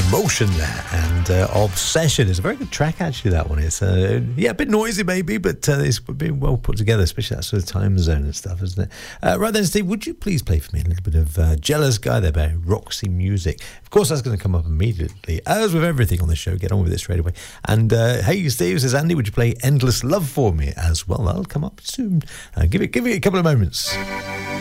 Emotion there, and Obsession is a very good track, actually. That one is a bit noisy maybe, but it's been well put together, especially that sort of time zone and stuff, isn't it? Right then, Steve, would you please play for me a little bit of Jealous Guy there by Roxy Music? Of course, that's going to come up immediately, as with everything on the show. Get on with it straight away. And hey, Steve, says Andy, would you play Endless Love for me as well? That'll come up soon. Give it a couple of moments.